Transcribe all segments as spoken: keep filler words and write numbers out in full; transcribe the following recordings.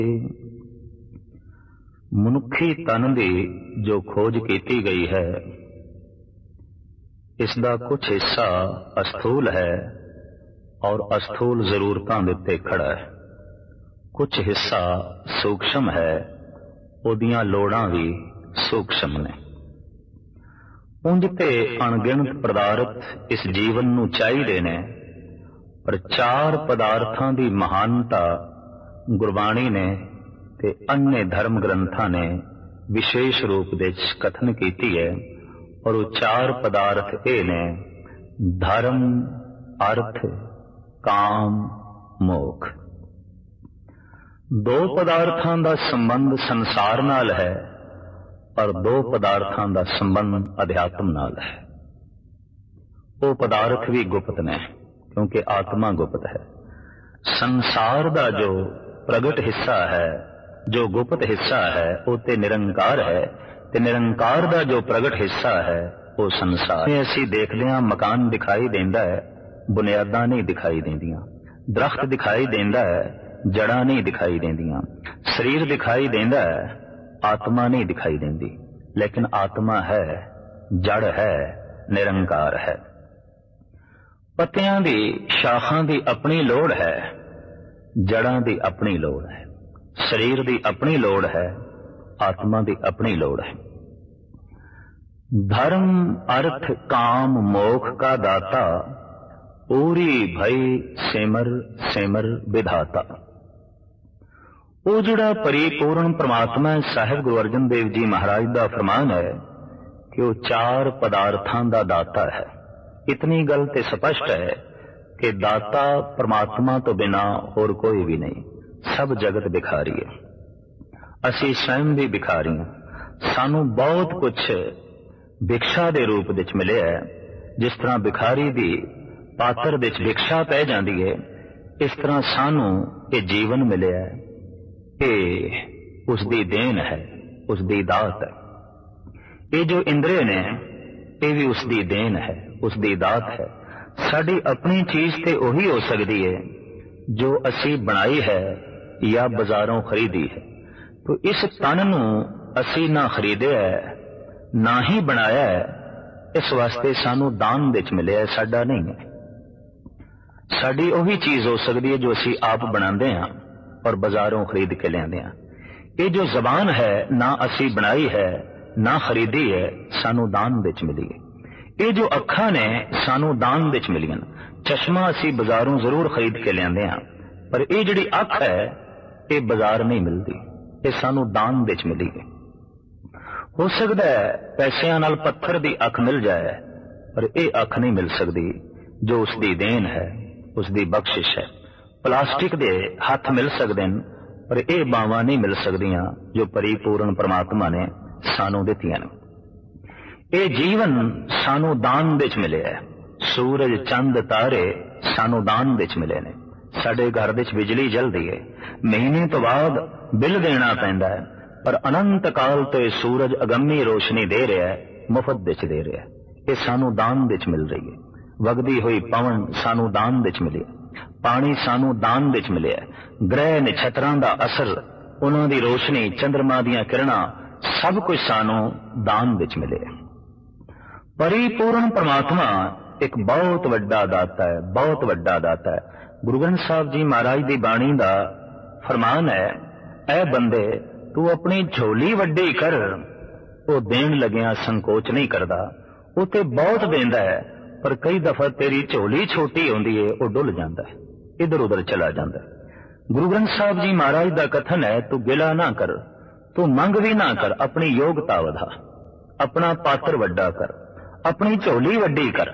ਮਨੁੱਖੀ ਤਨ ਦੀ ਜੋ ਖੋਜ ਕੀਤੀ ਗਈ ਹੈ, ਇਸ ਦਾ ਕੁਝ ਹਿੱਸਾ ਅਸਥੂਲ ਹੈ ਔਰ ਅਸਥੂਲ ਜ਼ਰੂਰਤਾਂ ਦੇ ਉੱਤੇ ਖੜਾ ਹੈ। ਕੁਝ ਹਿੱਸਾ ਸੂਖਸ਼ਮ ਹੈ, ਉਹਦੀਆਂ ਲੋੜਾਂ ਵੀ ਸੂਖਸ਼ਮ ਨੇ। ਉਂਝ ਤੇ ਅਣਗਿਣਤ ਪਦਾਰਥ ਇਸ ਜੀਵਨ ਨੂੰ ਚਾਹੀਦੇ ਨੇ, ਪਰ ਚਾਰ ਪਦਾਰਥਾਂ ਦੀ ਮਹਾਨਤਾ ਗੁਰਬਾਣੀ ਨੇ ਤੇ अन्य धर्म ग्रंथां ने विशेष रूप दे कथन की है। और वो चार पदार्थ ये ने धर्म, अर्थ, काम, मोख। दो पदार्थां दा संबंध संसार नाल है और दो पदार्थां दा संबंध अध्यात्म नाल है। वो पदार्थ भी गुप्त ने क्योंकि आत्मा गुप्त है। संसार दा जो प्रगट हिस्सा है, जो गुप्त हिस्सा है, वो ते निरंकार है, ते निरंकार दा जो प्रगट हिस्सा है वो संसार। असीं देखदे हां मकान दिखाई देंदा है, बुनियादां नहीं दिखाई देंदियां। दरख्त दिखाई देंदा है, जड़ां नहीं दिखाई देंदियां। शरीर दिखाई देंदा है, आत्मा नहीं दिखाई देंदी। लेकिन आत्मा है, जड़ है, निरंकार है। पत्तियां दी, शाखां दी अपनी लोड़ है, जड़ां दी अपनी लोड़ है। शरीर दी अपनी लोड़ है, आत्मा दी अपनी लोड़ है। धर्म, अर्थ, काम, मोख का दाता, पूरी भई सिमर सिमर विधाता। वो जिहड़ा परिपूर्ण परमात्मा साहिब गुरु अर्जन देव जी महाराज का फरमान है कि वो चार पदार्थां दा दाता है। इतनी गल ते स्पष्ट है कि दाता परमात्मा तो बिना होर कोई भी नहीं। सब जगत भिखारी है, असी स्वयं भी भिखारी हैं। सानू बहुत कुछ भिक्षा दे रूप विच मिले है। जिस तरह भिखारी दी पात्र विच भिक्षा पै जाती है, इस तरह सानू ये जीवन मिले है, ये उसदी देन है, उसदी दात है। ये जो इंद्रिय ने ये भी उसदी देन है, उसदी दात है। साडी अपनी चीज ते उही हो सकती है जो असी बनाई है या बाजारों खरीदी है। तो इस तन नू असी ना खरीदे है, ना ही बनाया है। इस वास्ते सानू दान विच मिले है, साडा नहीं है। साडी उही चीज हो सकती है जो असी आप बनाते हैं और बाजारों खरीद के लियाते हैं। ये जो जबान है, ना असी बनाई है, ना खरीदी है, सानू दान विच मिली है। ये जो अखां ने सानू दान विच मिलियां। चश्मा असी बाजारों जरूर खरीद के लियाते हैं, पर ये जिहड़ी अख है ये बाजार नहीं मिलती, ये सानू दान विच मिली है। हो सकता है पैसिਆਂ नाल पत्थर दी अख मिल जाए, पर ये अख नहीं मिल सकती जो उसकी देन है, उसकी बख्शिश है। प्लास्टिक दे हाथ मिल सकते हैं, पर ये बावां नहीं मिल सकदियां जो परिपूर्ण परमात्मा ने सानू दित्तियां ने। ये जीवन सानू दान विच मिले है। सूरज, चंद, तारे सानू दान विच मिले ने। साडे घर विच बिजली जलदी है, महीने तो बाद बिल देना पैंदा है, पर अनंत काल तो सूरज अगम्मी रोशनी दे रहा है, मुफ्त विच दे रहा है। ये सानू दान विच मिल रही है। वगदी हुई पवन सानू दान विच मिले, पानी सानू दान विच मिले। ग्रह नक्षत्रां दा असर, उन्हां दी रोशनी, चंद्रमा दीयां किरणां, सब कुछ सानू दान विच मिले। परिपूर्ण परमात्मा एक बहुत वड्डा दाता है, बहुत वड्डा दाता है। गुरु ग्रंथ साहब जी महाराज दी बाणी दा फरमान है, ऐ बंदे तू अपनी झोली वड्डी कर, वो देन लगिया संकोच नहीं करता। वो ते बहुत देंदा है, पर कई दफा तेरी झोली छोटी होंदी है, वो डुल जाता है, इधर उधर चला जाता है। गुरु ग्रंथ साहब जी महाराज दा कथन है, तू गिला ना कर, तू मंग भी ना कर, अपनी योग्यता वधा, अपना पात्र वड्डा कर, अपनी झोली वड्डी कर।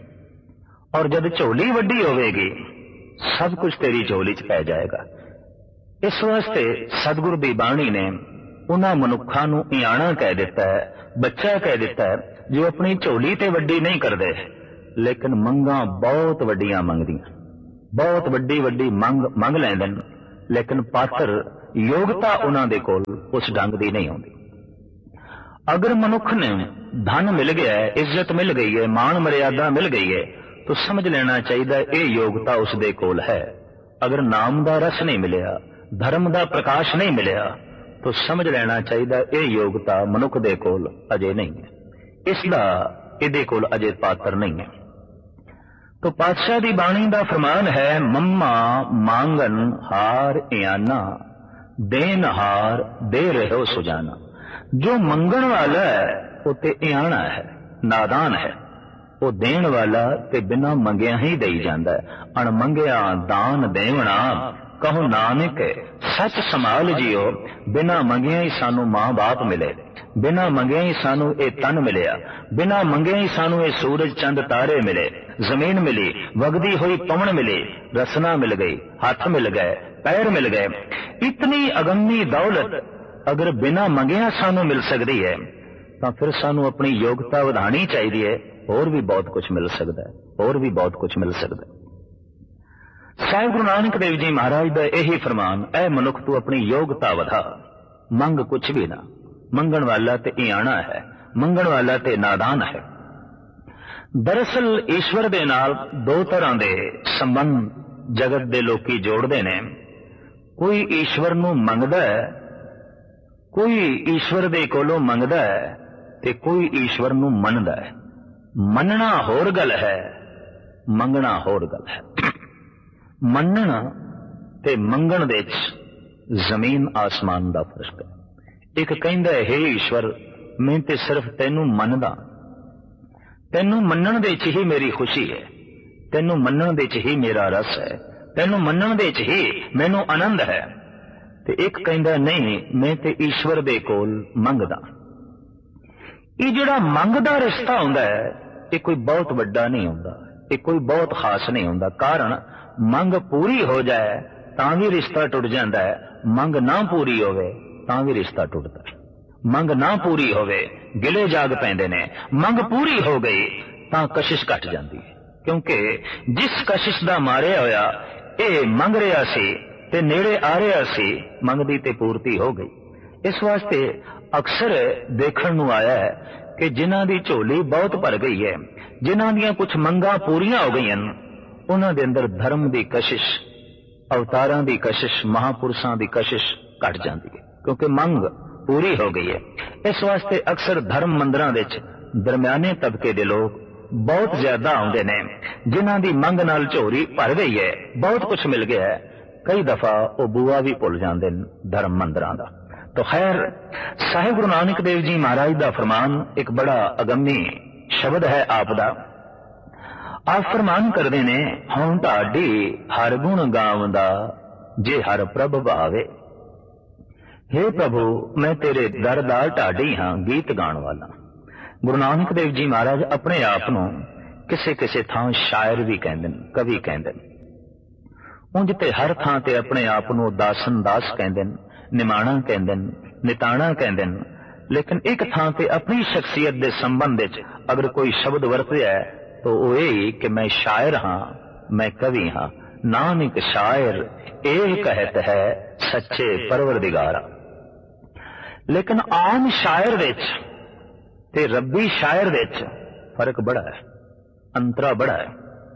और जब झोली वड्डी होवेगी, सब कुछ तेरी झोली च पै जाएगा। इस वास्ते सतगुरु दी बाणी ने उन्हां मनुक्खां नूं इयाणा कह दिता है, बच्चा कह दिता है, जो अपनी झोली ते वड्डी नहीं करदे, लेकिन मंगां बहुत वड्डियां मंगदियां, बहुत वड्डी वड्डी मंग मंग लैंदे, लेकिन पात्र योग्यता उन्हां दे कोल उस ढंग दी नहीं होंदी। अगर मनुख ने धन मिल गया है, इज्जत मिल गई है, मान मर्यादा मिल गई है, तो समझ लेना चाहिए ये योग्यता उसदे कोल है। अगर नाम दा रस नहीं मिलिया, धर्म का प्रकाश नहीं मिलिया तो समझ लेना चाहिए यह योग्यता मनुख दे कोल अजे नहीं है, इसका इहदे कोल अजे पात्र नहीं है। तो पातशाह दी बाणी का फरमान है, मम्मा मांगन हार इयाना, देन हार दे रहे हो सुजाना। जो मंगण वाला है वो ते इयाना है, नादान है। वो देन वाला ते बिना मंगिया ही दई जांदा है। अणमंगिया दान देवना कहो नानक सच संभाल जियो। बिना मंगिया ही सानू मां बाप मिले, बिना मंगिया ही सानू ये तन मिलिया, बिना मंगिया ही सानू ये सूरज चंद तारे मिले, जमीन मिली, वगदी हुई पवन मिली, रसना मिल गई, हाथ मिल गए, पैर मिल गए। इतनी अगम्य दौलत अगर बिना मंगिया सानू मिल सकती है तो फिर सानू अपनी योग्यता वधानी चाहिए। और भी बहुत कुछ मिल सकता है, और भी बहुत कुछ मिल सकता है। साहिब गुरु नानक देव जी महाराज का यही फरमान, ऐ मनुख तू अपनी योग्यता वधा, मंग कुछ भी ना। मंगण वाला ते इयाना है, मंगण वाला ते नादान है। दरअसल ईश्वर दे नाल दो तरह दे संबंध जगत दे लोकी जोड़ते ने। कोई ईश्वर नू मंगदा है, कोई ईश्वर दे कोलों मंगदा है, ते कोई ईश्वर नू मनदा है। मनना होर गल है, मंगना होर गल है। मनना ते मंगण दे जमीन आसमान दा फर्क है। एक कहंदा है, हे ईश्वर मैं ते सिर्फ तेनू मनदा, तेनू मनण दे च ही मेरी खुशी है, तेनू मनण दे च ही मेरा रस है, तेनू मनण दे च ही मैनू आनंद है। ते एक कहंदा नहीं, मैं ते ईश्वर दे कोल मंगदा। ये जिहड़ा मंगदा रिश्ता हुंदा है ये कोई बहुत वड्डा नहीं हुंदा, ये कोई बहुत खास नहीं हुंदा। कारण मंग पूरी हो जाए तां भी रिश्ता टुट जाता है, मंग ना पूरी होवे तां भी रिश्ता टुटदा है। मंग ना पूरी होवे गिले जाग पैंदे ने, मंग पूरी हो गई तां कशिश घट जाती है। क्योंकि जिस कशिश दा मारिया होया ये मंग रहा सी ते नेड़े आ रहा सी, मंगदी ते पूर्ति हो गई। इस वास्ते अक्सर देखण नूं आया है कि जिन्हां दी झोली बहुत भर गई है, जिन्हां दियां कुछ मंगां पूरियां हो गई उन्हां दे अंदर धर्म दी कशिश, अवतारां दी कशिश, महापुरुषां दी कशिश घट जाती है, क्योंकि मंग पूरी हो गई है। इस वास्ते अक्सर धर्म मंदिरां विच दरम्याने तबके दे लोग बहुत ज्यादा आउंदे ने, जिन्हां दी मंग नाल झोली भर गई है, बहुत कुछ मिल गया है। कई दफा वो बुआ भी भुल जाते हैं धर्म मंदिरां दा। तो खैर साहिब गुरु नानक देव जी महाराज का फरमान एक बड़ा अगम्य शब्द है आप दा। आप फरमान करते ने, हूं ढाडी हर गुण गावंदा जे हर प्रभ भावे। हे प्रभु मैं तेरे दर दा ढाडी हां, गीत गाण वाला। गुरु नानक देव जी महाराज अपने आप नूं किसे किसे थां शायर भी कहंदे ने, कवि कहंदे ने। उंज ते हर थां ते अपने आप नूं दासन दास कहंदे ने, निमाणा कहंदे ने, निताणा कहंदे ने। लेकिन एक थां ते अपनी शख्सियत दे संबंध विच अगर कोई शब्द वरतिया है तो वो यही कि मैं शायर हाँ, मैं कवि हाँ। नानक शायर एह कहत है सच्चे परवरदिगारा। लेकिन आम शायर विच ते रब्बी शायर विच फर्क बड़ा है, अंतरा बड़ा है।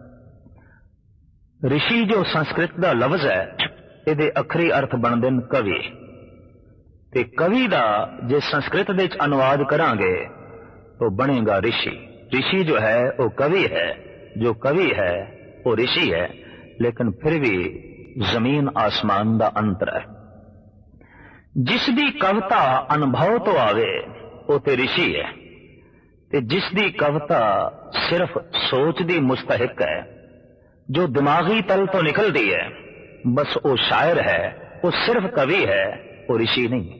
ऋषि जो संस्कृत का लफ्ज है इहदे अखरी अर्थ बनदे ने कवि, ते कवि दा जे संस्कृत विच अनुवाद करांगे तो बनेगा ऋषि। ऋषि जो है वो कवि है, जो कवि है वो ऋषि है। लेकिन फिर भी जमीन आसमान दा अंतर है। जिसदी कविता अनुभव तो आवे वो ते ऋषि है, ते जिसदी कविता सिर्फ सोच दी मुस्तहिक है, जो दिमागी तल तो निकलती है, बस वो शायर है, वो सिर्फ कवि है, वो ऋषि नहीं।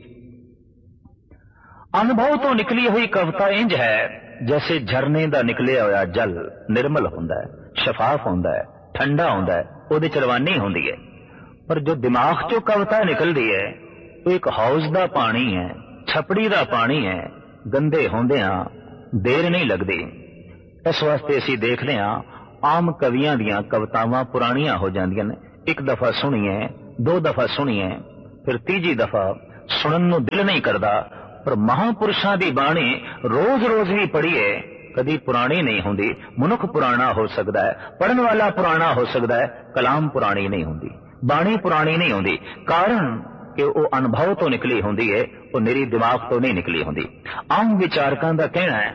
अनुभव तो निकली हुई कविता इंज है जैसे झरने दा निकलिया होया जल निर्मल हुंदा है, शफाफ हुंदा है, ठंडा हुंदा है, ओदे च रवानी हुंदी है। पर जो दिमाग चो कविता निकलदी है वो एक हौज दा पानी है, छपड़ी दा पानी है, गंदे होंदियां देर नहीं लगदी। इस वास्ते असीं देखदे हां आम कवियां दियां कवितावां पुराणियां हो जांदियां ने। एक दफा सुनिए, दो दफा सुनिए, फिर तीजी दफा सुनन नूं दिल नहीं करदा। पर महापुरुषां दी बाणी रोज रोज भी पढ़िए, कदी पुरानी नहीं होंदी। मनुख पुराना हो सकता है, पढ़न वाला पुराना हो सकता है, कलाम पुरानी नहीं होंदी, बाणी पुरानी नहीं होंदी। कारण कि वो अनुभव तो निकली होंदी है, वो निरी दिमाग तो नहीं निकली होंदी। आम विचारकों का कहना है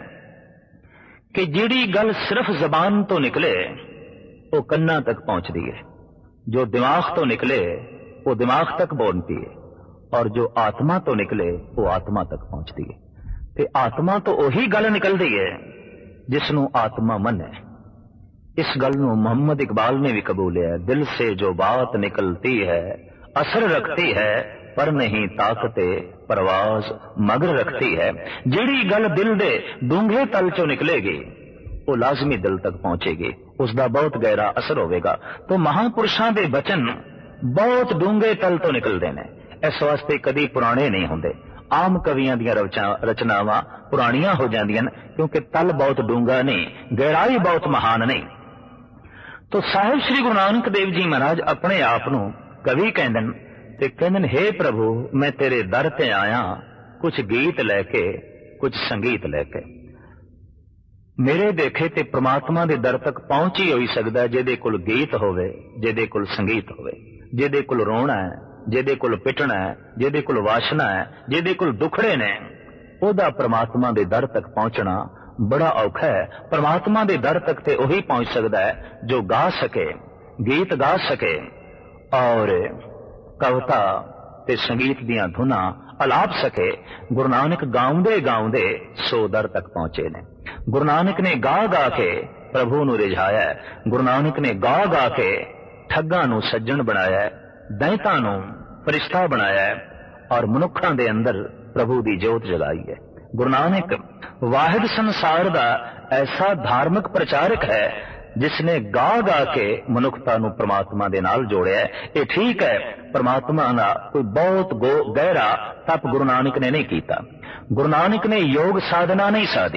कि जिहड़ी गल सिर्फ जबान तो निकले वो कन्ना तक पहुंचती है, जो दिमाग तो निकले वो दिमाग तक पहुंचती है, और जो आत्मा तो निकले वो आत्मा तक पहुंचती है। ते आत्मा तो वही गल निकलती है जिसनों आत्मा मन है। इस गल नूं मोहम्मद इकबाल ने भी कबूलिया है, दिल से जो बात निकलती है असर रखती है, पर नहीं ताकते परवाज मगर रखती है। जिहड़ी गल दिल दे डूंघे तल चो निकलेगी वो लाजमी दिल तक पहुंचेगी, उसका बहुत गहरा असर होगा। तो महापुरुषों के बचन बहुत डूंघे तल तो निकलते हैं, इस वास्ते कदी पुराने नहीं होंगे। आम कवियां दी रचनावां पुरानियां हो जांदियां क्योंकि तल बहुत डूंगा नहीं, गहराई बहुत महान नहीं। तो साहिब श्री गुरु नानक देव जी महाराज अपने आप नूं कवि कहंदन ते कहंदन, हे प्रभु मैं तेरे दर ते आया, कुछ गीत लैके कुछ संगीत लैके। मेरे देखे ते परमात्मा दे दर तक पहुंच ही हो सकदा जिहदे कोल गीत होवे, जिहदे कोल संगीत होवे, जिहदे कोल रोना है, जिहदे कोल पिटना है, जिहदे कोल वासना है, जिहदे कोल दुखड़े ने, ओदा परमात्मा दे दर तक पहुंचना बड़ा औखा है। परमात्मा दे दर तक ते वही पहुंच सकता है जो गा सके, गीत गा सके और कविता ते संगीत दियां धुना अलाप सके। गुरु नानक गाउंदे गाउंदे सो दर तक पहुंचे ने। गुरु नानक ने गा गा के प्रभु नूं रिझाया है। गुरु नानक ने गा गा के ठग्गां नूं सज्जन बनाया है, दैतां नूं फरिश्ता बनाया है और मनुखां दे अंदर प्रभु दी जोत जगाई है। गुरु नानक वाहिद संसार दा ऐसा धार्मिक प्रचारक है जिसने गा गा के मनुखता नूं परमात्मा दे नाल जोड़िया है। ये ठीक है, परमात्मा दा कोई बहुत गहरा तप गुरु नानक ने नहीं कीता। गुरु नानक ने योग साधना नहीं साधी,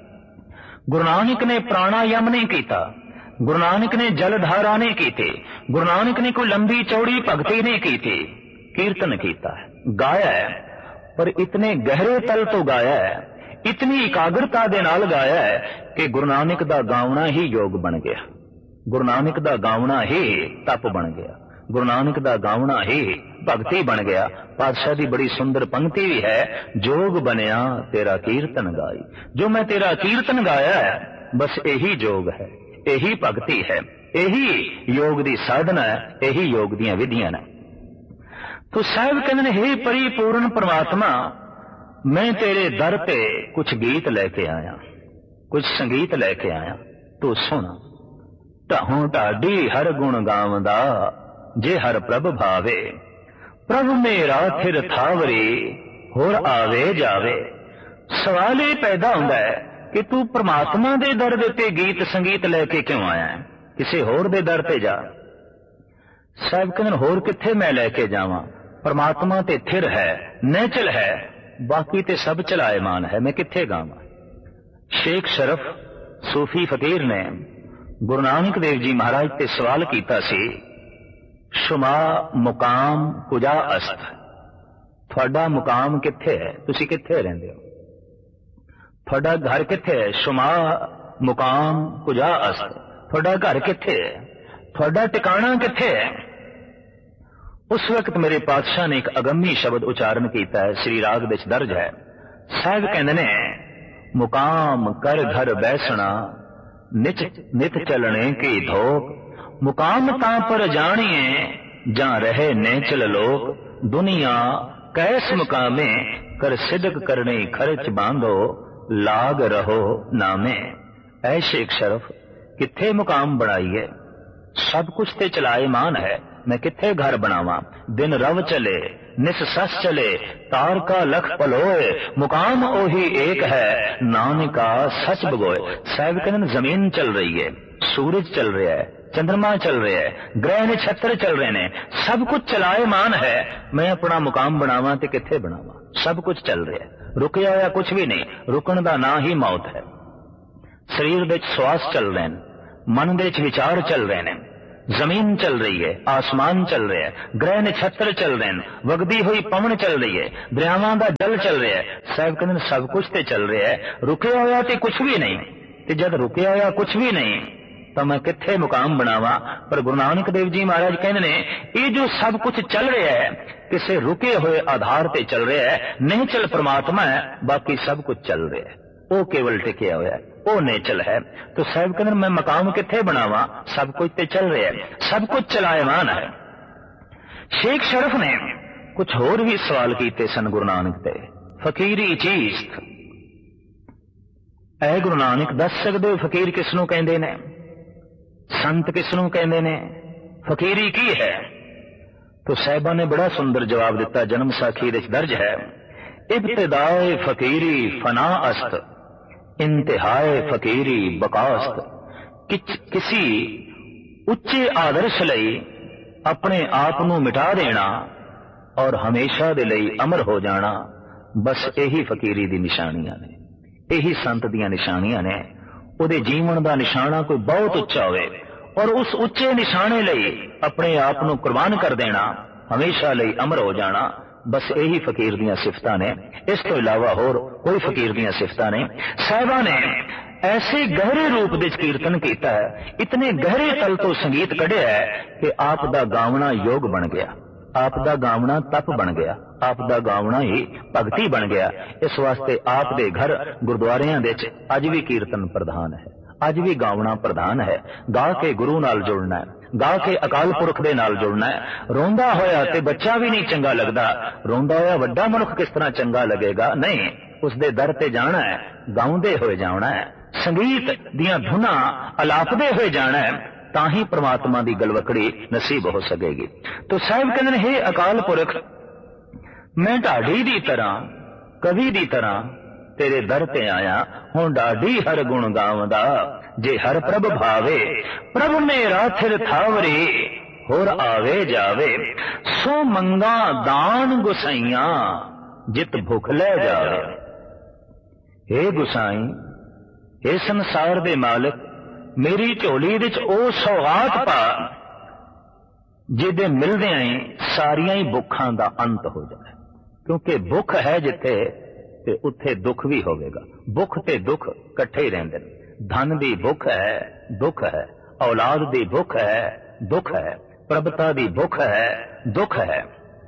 गुरु नानक ने प्राणायाम नहीं कीता, गुरु नानक ने जलधारा नहीं की थी, गुरु नानक ने कोई लंबी चौड़ी भक्ति नहीं की थी। कीर्तन कीता है, गाया है, पर इतने गहरे तल तो गाया है, इतनी एकाग्रता दे नाल गाया है कि गुरु नानक दा गावना ही योग बन गया, गुरु नानक दा गावना ही तप बन गया, गुरु नानक दा गावना ही भक्ति बन गया। पातशाह दी बड़ी सुंदर पंक्ति भी है, जोग बनया तेरा कीर्तन गाई। जो मैं तेरा कीर्तन गाया है बस यही जोग है, यही भक्ति है, यही योग दी साधना है, यही योग दी विधियां ने। तो साहब कहते हे परिपूर्ण परमात्मा, मैं तेरे दर पे कुछ गीत लेके आया, कुछ संगीत लेके आया, तू सुन। ढाहों ढाडी हर गुण गावदा जे हर प्रभ भावे, प्रभ मेरा थिर थावरे होर आवे जावे। सवाल ये पैदा होता है कि तू परमात्मा दे दर दे ते गीत संगीत लेके क्यों आया है, किसी होर दे दर ते जा। साहब कहते होर किथे मैं लेके जावां, परमात्मा ते थिर है, नेचल है, बाकी ते सब चलाएमान है, मैं किथे गावां। शेख शरफ सूफी फकीर ने गुरु नानक देव जी महाराज ते सवाल कीता सी, शुमा मुकाम कुजा अस्त, थोड़ा मुकाम किथे है, तुसी किथे रहिंदे हो, थोड़ा घर किथे है। शुमा मुकाम कुजा अस्त, थोड़ा घर किथे है, थोड़ा टिकाणा किथे है। उस वक्त मेरे पातशाह ने एक अगम्मी शब्द उच्चारण किया है, श्री राग विच दर्ज है। साहब कहंदे ने, मुकाम कर घर बैसना निच नित चलने की धोक, मुकाम तां पर जानिए जां रहे नेचल लोक, दुनिया कैस मुकामे कर सिदक करने खर्च बांधो, लाग रहो नामे। ऐ शेख शरफ किथे मुकाम बनाइए, सब कुछ ते चलाए मान है, मैं किथे घर बनावा। दिन रव चले निस सस चले, तार का लख पलोए, मुकाम ओही एक है, नानका सच बगोए। साहब कहते जमीन चल रही है, सूरज चल रहा है, चंद्रमा चल रहा है, ग्रह नक्षत्र चल रहे ने, सब कुछ चलाए मान है, मैं अपना मुकाम बनावा ते किथे बनावा। सब कुछ चल रहा है, रुकया होया कुछ भी नहीं, रुकन दा ना ही मौत है। शरीर दे श्वास चल रहे हैं, मन दे विचार चल रहे हैं, जमीन चल रही है, आसमान चल रहा है, ग्रह नक्षत्र चल रहे हैं, वगदी हुई पवन चल रही है, दरियावां दा जल चल रहा है। साहब कहते सब कुछ ते चल रहा है, रुके होया ते कुछ भी नहीं। ते जद रुकिया होया कुछ भी नहीं तो मैं कित्थे मुकाम बनावा। पर गुरु नानक देव जी महाराज कहते ने ये जो सब कुछ चल रहा है किसी रुके हुए आधार पे चल रहा है। निश्चल परमात्मा है, बाकी सब कुछ चल रहा है, वो केवल टिकिया हुआ है, वो निश्चल है। तो साहब कहते मैं मकाम कित्थे बनावा, सब कुछ ते चल रहा है, सब कुछ चलायमान है। शेख शरफ ने कुछ होर भी सवाल किए सन गुरु नानक ते। फकीरी चीज ऐ गुरु नानक दस सकदे हो फकीर किसनों कहंदे ने, संत किसनों कहंदे ने, फकीरी की है? तो साहिबा ने बड़ा सुंदर जवाब दिता, जन्म साखी दे दर्ज है। इब्तिदाए फकीरी फना अस्त, इंतहाए फकीरी बकास्त। कि, किसी उच्चे आदर्श लई अपने आप नूं मिटा देना और हमेशा दे लई अमर हो जाना, बस यही फकीरी दी निशानियां ने, यही संत दियां निशानियां ने। उहदे जीवन दा निशाना कोई बहुत उच्चा होवे और उस उच्चे निशाने लई अपने आप नूं कुर्बान कर देना, हमेशा लई अमर हो जाना, बस यही फकीर दियां सिफतां ने। इस तो इलावा होर कोई फकीर दियां सिफतां नहीं। साहिबा ने ऐसे गहरे रूप दे कीर्तन किया है, इतने गहरे तल तो संगीत कढ़िया है कि आप दा गावना योग बन गया, आप दा गावना तप बन गया, आप दा गावना ही भगती बन गया। इस वास्ते आप दे घर गुरुद्वारियां दे च अज भी कीर्तन प्रधान है, अज भी गावना प्रधान है। गा के गुरु नाल जुड़ना है, गा के अकाल पुरख दे नाल जुड़ना है। रोंदा होया ते बच्चा भी नहीं चंगा लगदा, रोंदा होया वड्डा मनुख किस तरह चंगा लगेगा? नहीं, उसदे दर ते जाना है, गाउंदे होए जाना है, संगीत दियां धुनां अलापदे होए जाना है, ताही परमात्मा दी गलवकड़ी नसीब हो सकेगी। तो साहिब कहते हे अकाल पुरख, मैं ढाडी दी तरह कवि दी तरह तेरे दर ते आया हूं, ढाडी हर गुण गावदा जे हर प्रभ भावे। प्रभ मेरा थिर थावरे होर आवे जावे, सो मंगा दान गुसाइया जित भुख ले जावे। हे गुसाई, हे संसार दे मालिक, मेरी झोली विच ओ सौगात पा जिहदे मिलदियां ही सारियां ही भुखां दा अंत हो जाए। क्योंकि भुख है जिथे ते उत्थे दुख भी होवेगा, भुख ते दुख इकट्ठे ही रहिंदे ने। धन दी भुख है, दुख है, औलाद दी भुख है, दुख है, प्रभुता दी भुख है, दुख है।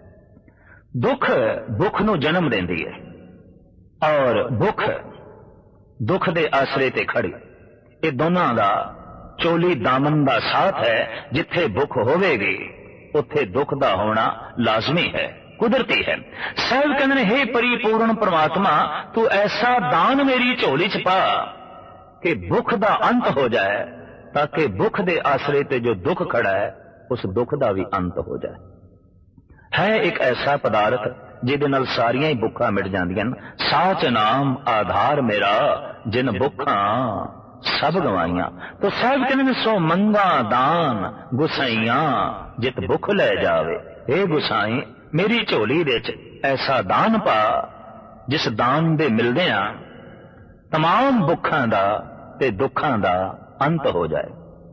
दुख भुख नूं जन्म देंदी है और भुख दुख दे आसरे ते खड़ी। ये दोनों का चोली दामन का साथ है। जिथे भुख होवेगी उत्थे दुख का होना लाजमी है, कुदरती है। साहिब कहते हे परिपूर्ण परमात्मा, तू ऐसा दान मेरी झोली च पा कि भुख का अंत हो जाए, ताकि भुख दे आसरे ते जो दुख खड़ा है उस दुख का भी अंत हो जाए। है एक ऐसा पदार्थ जिहदे नाल सारियां ही भुखां मिट जांदियां। साच नाम आधार मेरा, जिन भुखां सब गवाइया। तो साहिब कहते सो मंगा दान गुसाइया जित भुख ले जावे। हे गुसाई, मेरी झोली दे च ऐसा दान पा जिस दान दे मिलदियां तमाम भुखां दा ते दुखां दा अंत हो जाए।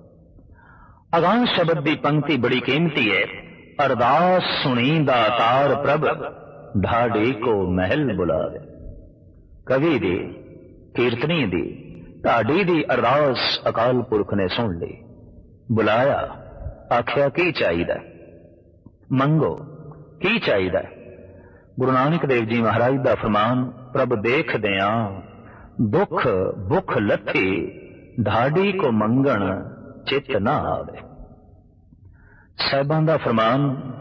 अगां शब्द दी पंक्ति बड़ी कीमती है। अरदास सुनी दातार प्रभ, ढाडी को महल बुलावे। कवि दी कीर्तनी दी ढाडी दी अरदास अकाल पुरख ने सुन ली, बुलाया, आख्या की चाहिदा, मंगो की चाहिदा। गुरु नानक देव जी महाराज दा फरमान, प्रभ देख दिया दुख भुख लथी, ढाडी को मंगण चित ना आवे। साहिबां दा फरमान,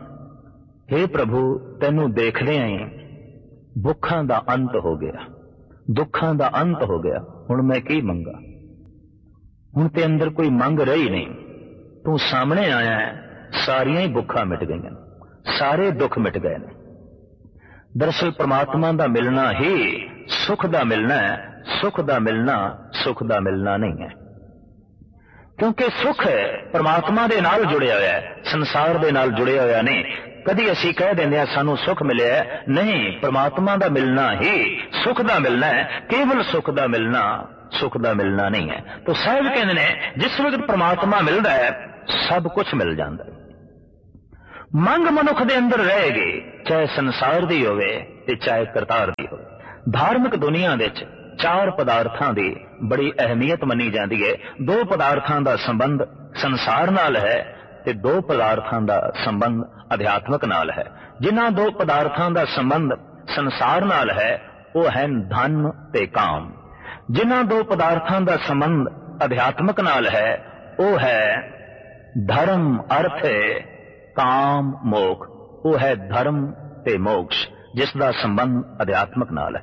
हे प्रभु तेनू देखदे ही भुखां दा अंत हो गया, दुखां दा अंत हो गया, हुण मैं की मंगा। हुण ते अंदर कोई मंग रही नहीं, तू सामने आया है, सारियां ही भुखां मिट गईयां, सारे दुख मिट गए ने। दरअसल परमात्मा दा मिलना ही सुख दा मिलना है, सुख दा मिलना सुख दा मिलना नहीं है। क्योंकि सुख परमात्मा दे नाल जुड़िया होया है, संसार दे नाल जुड़िया होया नहीं। कदी असी कह देंगे सानू सुख मिले है, नहीं, परमात्मा दा मिलना ही सुख दा मिलना है। केवल सुख दा मिलना सुख दा मिलना नहीं है। तो साहिब कहते ने जिस वक्त परमात्मा मिलता है सब कुछ मिल जाता है। मंग मनुख दे अंदर रहेगी, चाहे संसार दी होवे ते चाहे करतार दी होवे। धार्मिक दुनिया दे चार पदार्थां दी बड़ी अहमियत मनी जाती है। दो पदार्थां दा संबंध संसार नाल है ते दो पदार्थां दा संबंध अध्यात्मक नाल है। जिन्हां दो पदार्थां दा संबंध संसार नाल है वो है धन ते काम। जिन्हां दो पदार्थां दा संबंध अध्यात्मक नाल है वो है धर्म अर्थ काम मोक्ष। वो है धर्म ते मोक्ष जिसका संबंध अध्यात्मक नाल है।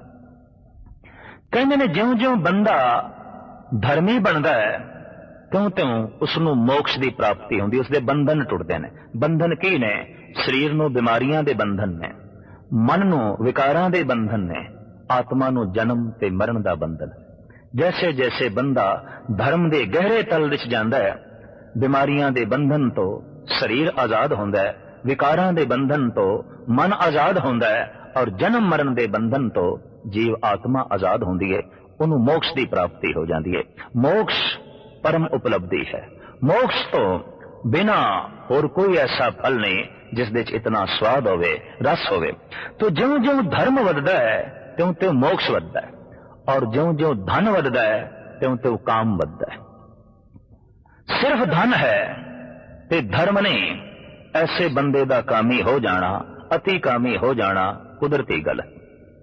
कहते ने ज्यों ज्यों बंदा धर्मी बनता है त्यों त्यों उसनूं मोक्ष की प्राप्ति होंदी, उसके बंधन टुटते हैं। बंधन की ने? शरीर नूं बीमारियां दे बंधन ने, मन नूं विकारां दे बंधन ने, आत्मा नूं जन्म ते मरण दा बंधन। जैसे जैसे बंदा धर्म दे गहरे तल विच जांदा है, बीमारियां दे बंधन तो शरीर आजाद होंदा है, विकारां दे बंधन तो मन आजाद होंदा है और जन्म मरण दे बंधन तो जीव आत्मा आजाद होंदी है। उन्हों मोक्ष की प्राप्ति हो जाती है। मोक्ष परम उपलब्धि है। मोक्ष तो बिना और कोई ऐसा फल नहीं जिस दे इतना स्वाद होवे, रस होवे। तो ज्यों ज्यों धर्म वधदा है त्यों त्यों मोक्ष वधदा है, और ज्यों ज्यों धन वधदा है त्यों त्यों काम वधदा है। सिर्फ धन है ते धर्म नहीं, ऐसे बंदे दा कामी हो जाना, अति कामी हो जाना कुदरती गल है।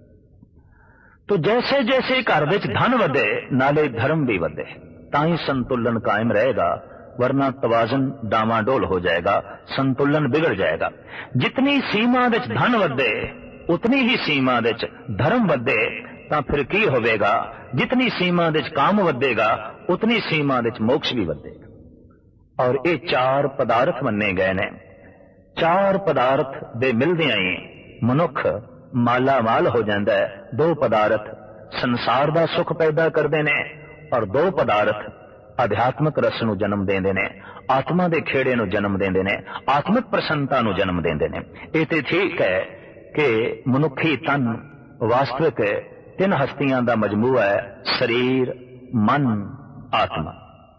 तो जैसे जैसे घर विच धन वधे नाले धर्म भी वधे, ताई संतुलन कायम रहेगा, वरना तवाजन डामाडोल हो जाएगा, संतुलन बिगड़ जाएगा। जितनी सीमा विच धन वधे उतनी ही सीमा विच धर्म वधे तां फिर की होवेगा? जितनी सीमा विच काम वधेगा उतनी सीमा विच मोक्ष भी वधेगा। और ये चार पदार्थ मन्ने गए ने। चार पदार्थ दे मिलदियां ही मनुख माला माल हो जाता है। दो पदार्थ संसार दा सुख पैदा करते ने और दो पदार्थ आध्यात्मिक रस नूं जन्म देंदे ने, आत्मा दे खेड़े नूं जन्म देंदे ने, आत्मिक प्रसन्नता नूं जन्म देंदे ने। ये तो ठीक है कि मनुखी तन वास्तविक तीन हस्तियां दा मजमूआ है, शरीर मन आत्मा।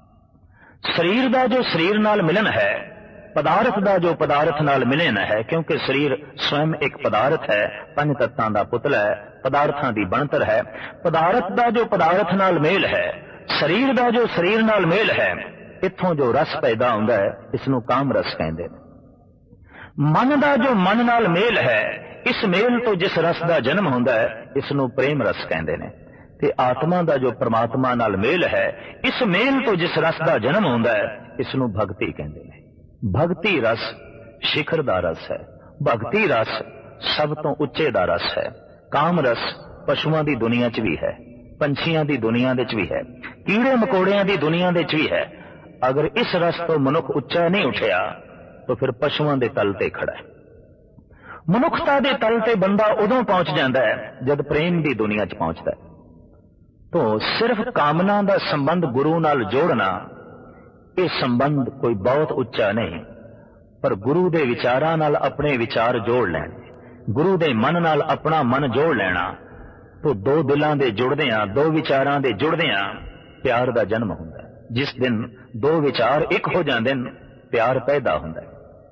शरीर दा जो शरीर नाल मिलन है, पदार्थ दा जो पदार्थ नाल मिलन है, क्योंकि शरीर स्वयं एक पदार्थ है, पंज तत्तां दा पुतला है, पदार्थां दी बनतर है। पदार्थ दा जो पदार्थ नाल मेल है, शरीर दा जो शरीर नाल मेल है, इत्थों जो रस पैदा होंदा है इसनूं काम रस कहंदे ने। मन दा जो मन नाल मेल है, इस मेल तो जिस रस दा जन्म होंदा है इसनूं प्रेम रस कहंदे ने। ते आत्मा दा जो परमात्मा नाल मेल है, इस मेल तो जिस रस दा जन्म होंदा है इसनूं भगती कहंदे ने। भगती रस शिखर दा रस है, भगती रस सब तो उच्चे दा रस है। काम रस पशुआं दी दुनिया च भी है, पंछियां दी दुनिया दे च भी है, कीड़े मकोड़ियां दी दुनिया दे च भी है। अगर इस रस तो मनुख उच्चा नहीं उठिया तो फिर पशुआं दे तल ते खड़ा है। मनुखता दे तल ते बंदा उदों पहुंच जाता है जब प्रेम दी दुनिया च पहुंचता है। तो सिर्फ कामना दा संबंध गुरु नाल जोड़ना, ये संबंध कोई बहुत उच्चा नहीं, पर गुरु दे विचारां नाल अपने विचार जोड़ लैण, गुरु दे मन नाल अपना मन जोड़ लेना, तो दो दिलां दे जुड़दियां, दो विचारां दे जुड़दियां प्यार दा जन्म हुंदा है। जिस दिन दो विचार एक हो जांदे ने, प्यार पैदा हुंदा है,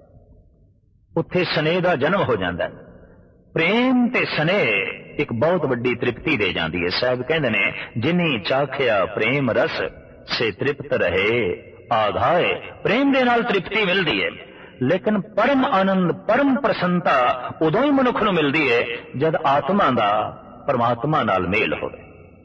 उत्थे स्नेह दा जन्म हो जांदा है। प्रेम ते स्नेह एक बहुत वड्डी तृप्ति दे जांदी है। साहब कहंदे ने, जिनी चाखिया प्रेम रस से तृप्त रहे आघाए। प्रेम दे नाल तृप्ति मिलदी है, लेकिन परम आनंद परम प्रसन्नता उदों ही मनुख नूं मिलदी है जद आत्मा दा परमात्मा नाल मेल होवे,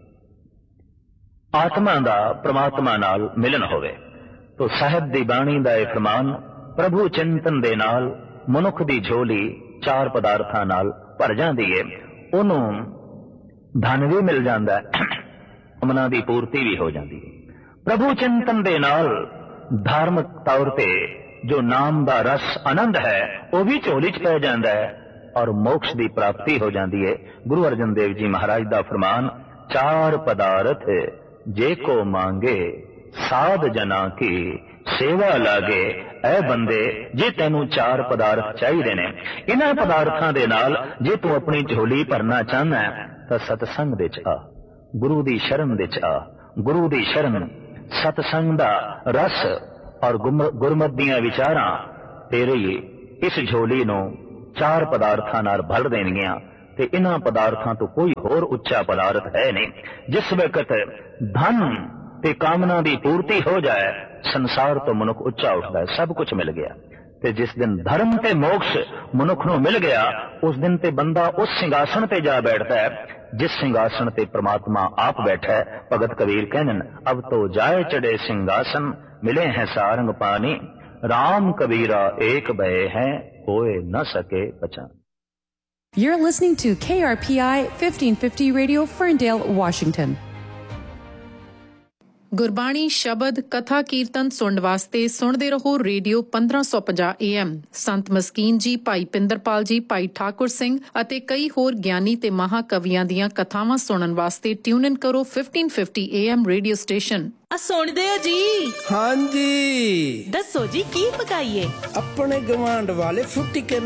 आत्मा दा परमात्मा नाल मिलन होवे। तो साहिब दी बाणी दा यह फरमान, प्रभु चिंतन दे नाल मनुख दी झोली चार पदार्थां नाल भर जांदी है। उन्हों धन भी मिल जांदा है, कामना दी पूर्ति भी हो जाती है। प्रभु चिंतन दे नाल धार्मिक तौर पे जो नाम दा रस आनंद है वह भी झोली च पै जांदा है और मोक्ष की प्राप्ति हो जाती है। गुरु अर्जन देव जी महाराज दा फरमान, चार पदार्थ जे को मांगे साध जना की सेवा लागे। ऐ बंदे, जे तेनू चार पदार्थ चाहिए ने, इन्हां पदार्थां दे नाल जे तू अपनी झोली भरना चाहना है तो सतसंग दे च आ, गुरु दी शरण दे च आ। गुरु दी शरण, सतसंग दा रस और गुरमत दियां विचारां तेरी इस झोली नूं चार पदार्थां नाल भर देणगियां। ਤੇ ਇਹਨਾਂ ਪਦਾਰਥਾਂ ਤੋਂ ਕੋਈ ਹੋਰ ਉੱਚਾ ਪਦਾਰਥ ਹੈ ਨਹੀਂ। ਜਿਸ ਵਕਤ ਧਨ ਤੇ ਕਾਮਨਾ ਦੀ ਪੂਰਤੀ ਹੋ ਜਾਏ, ਸੰਸਾਰ ਤੋਂ ਮਨੁੱਖ ਉੱਚਾ ਉੱਠਦਾ ਹੈ, ਸਭ ਕੁਝ ਮਿਲ ਗਿਆ। ਤੇ ਜਿਸ ਦਿਨ ਧਰਮ ਤੇ ਮੋਕਸ਼ ਮਨੁੱਖ ਨੂੰ ਮਿਲ ਗਿਆ, ਉਸ ਦਿਨ ਤੇ ਬੰਦਾ ਉਸ ਸਿੰਘਾਸਣ ਤੇ ਜਾ ਬੈਠਦਾ ਹੈ ਜਿਸ ਸਿੰਘਾਸਣ ਤੇ ਪ੍ਰਮਾਤਮਾ ਆਪ बैठा है। भगत कबीर कहन अब तो जाए चढ़े सिंहासन, मिले हैं सारंग पानी, राम कबीरा एक भय है, होए न सके पहचान। You're listening to K R P I fifteen fifty Radio, Ferndale, Washington. Gurbani ਸ਼ਬਦ ਕਥਾ ਕੀਰਤਨ ਸੁਣਨ ਵਾਸਤੇ ਸੁਣਦੇ ਰਹੋ ਰੇਡੀਓ ਪੰਦਰਾਂ ਸੌ ਪੰਜਾਹ ਏ ਐਮ। ਸੰਤ ਮਸਕੀਨ ਜੀ, ਭਾਈ ਪਿੰਦਰਪਾਲ ਜੀ, ਭਾਈ ਠਾਕੁਰ ਸਿੰਘ ਅਤੇ ਕਈ ਹੋਰ ਗਿਆਨੀ ਤੇ ਮਹਾਕਵੀਆਂ ਦੀਆਂ ਕਥਾਵਾਂ ਸੁਣਨ ਵਾਸਤੇ ਟਿਊਨ ਇਨ ਕਰੋ fifteen fifty A M radio station. ਆ ਸੁਣਦੇ ਹੋ ਜੀ? ਹਾਂਜੀ, ਦੱਸੋ ਜੀ ਕੀ ਪਕਾਈਏ? ਆਪਣੇ ਗਵਾਂਢ ਵਾਲੇ ਫੁੱਟੀ ਕੇ